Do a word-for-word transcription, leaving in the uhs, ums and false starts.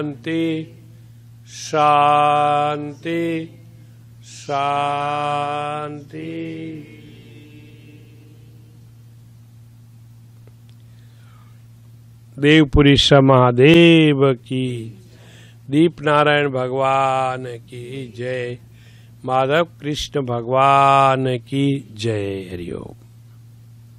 शांति शांति शांति। देवपुरी महादेव की, दीप नारायण भगवान की जय, माधव कृष्ण भगवान की जय। हरि ओम।